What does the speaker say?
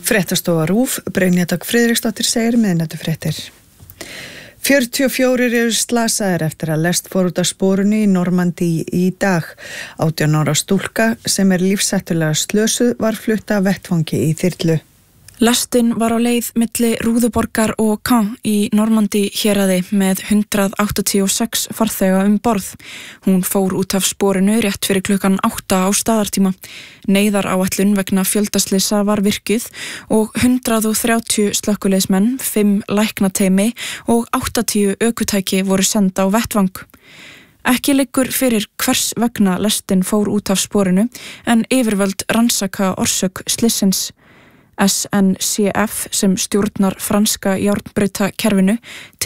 Fréttastofa RÚV, Brynja Dögg Friðriksdóttir segir miðnætufréttir. 44 eru slasaðir eftir að lest fór út af sporunu í Normandí í dag. 18 ára stúlka sem lífshættulega slösuð var flutt af vettvangi í þyrlu. Lestin var á leið milli Rúðuborgar og Caen í Normandí héraði með 186 farþega borð. Hún fór út af sporinu rétt fyrir klukkan 8 á staðartíma. Neyðaráætlun vegna fjöldaslysa var virkjuð og 130 slökkviliðsmenn, 5 læknateymi og 80 ökutæki voru send á vettvang. Ekki liggur fyrir hvers vegna lestin fór út af sporinu en yfirvöld rannsaka orsök slysins. SNCF sem stjórnar franska járnbrautakerfinu